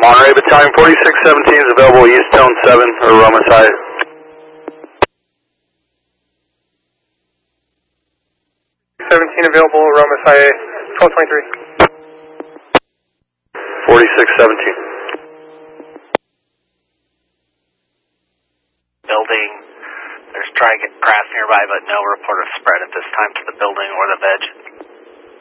Monterey Battalion 4617 is available East Zone 7 or Roma side. 17 available, Roma Side 1223. 4617. Building, there's Triget craft nearby, but no report of spread at this time to the building or the veg.